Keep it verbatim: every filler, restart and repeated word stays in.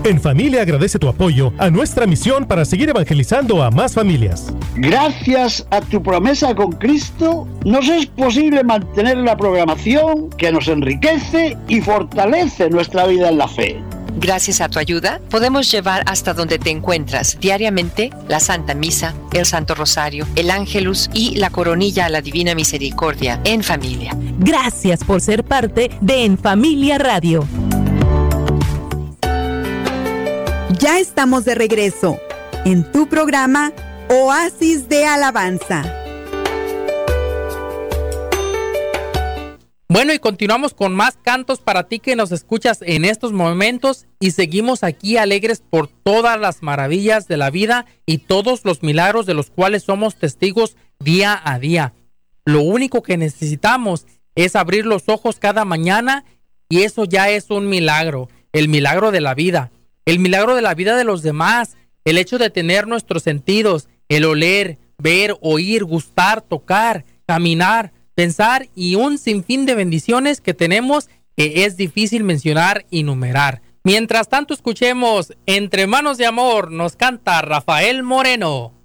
En Familia agradece tu apoyo a nuestra misión para seguir evangelizando a más familias. Gracias a tu promesa con Cristo, nos es posible mantener la programación que nos enriquece y fortalece nuestra vida en la fe. Gracias a tu ayuda, podemos llevar hasta donde te encuentras diariamente la Santa Misa, el Santo Rosario, el Ángelus y la Coronilla a la Divina Misericordia en familia. Gracias por ser parte de En Familia Radio. Ya estamos de regreso en tu programa Oasis de Alabanza. Bueno, y continuamos con más cantos para ti que nos escuchas en estos momentos y seguimos aquí alegres por todas las maravillas de la vida y todos los milagros de los cuales somos testigos día a día. Lo único que necesitamos es abrir los ojos cada mañana y eso ya es un milagro, el milagro de la vida, el milagro de la vida de los demás, el hecho de tener nuestros sentidos, el oler, ver, oír, gustar, tocar, caminar, pensar y un sinfín de bendiciones que tenemos que es difícil mencionar y numerar. Mientras tanto, escuchemos Entre Manos de Amor, nos canta Rafael Moreno.